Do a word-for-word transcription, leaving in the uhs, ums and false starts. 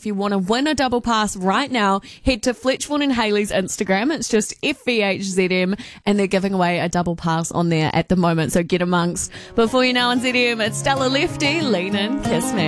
if you want to win a double pass right now, head to Fletch Vaughan and Hayley's Instagram. It's just F V H Z M, and they're giving away a double pass on there at the moment, so get amongst. Before you know on Z M, it's Stella Lefty, Lean In, Kiss Me.